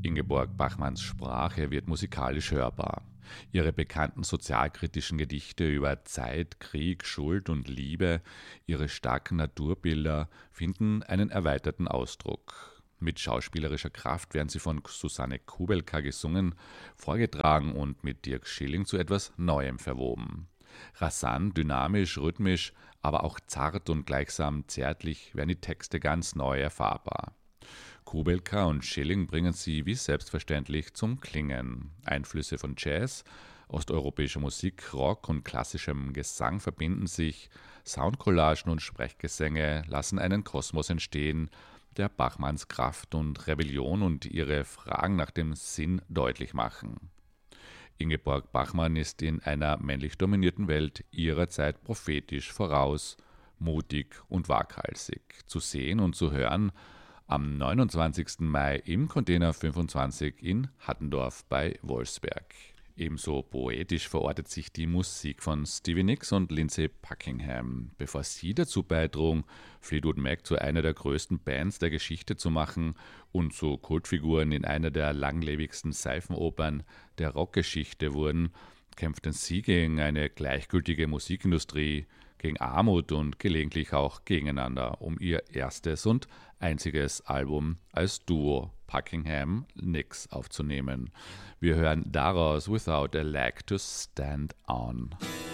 Ingeborg Bachmanns Sprache wird musikalisch hörbar. Ihre bekannten sozialkritischen Gedichte über Zeit, Krieg, Schuld und Liebe, ihre starken Naturbilder finden einen erweiterten Ausdruck. Mit schauspielerischer Kraft werden sie von Susanne Kubelka gesungen, vorgetragen und mit Dirk Schilling zu etwas Neuem verwoben. Rasant, dynamisch, rhythmisch, aber auch zart und gleichsam zärtlich werden die Texte ganz neu erfahrbar. Kubelka und Schilling bringen sie wie selbstverständlich zum Klingen. Einflüsse von Jazz, osteuropäischer Musik, Rock und klassischem Gesang verbinden sich, Soundcollagen und Sprechgesänge lassen einen Kosmos entstehen, der Bachmanns Kraft und Rebellion und ihre Fragen nach dem Sinn deutlich machen. Ingeborg Bachmann ist in einer männlich dominierten Welt ihrer Zeit prophetisch voraus, mutig und waghalsig. Zu sehen und zu hören am 29. Mai im Container 25 in Hattendorf bei Wolfsberg. Ebenso poetisch verortet sich die Musik von Stevie Nicks und Lindsey Buckingham. Bevor sie dazu beitrugen, Fleetwood Mac zu einer der größten Bands der Geschichte zu machen und zu Kultfiguren in einer der langlebigsten Seifenopern der Rockgeschichte wurden, kämpften sie gegen eine gleichgültige Musikindustrie, gegen Armut und gelegentlich auch gegeneinander, um ihr erstes und einziges Album als Duo Buckingham Nicks aufzunehmen. Wir hören daraus Without a Leg to Stand On.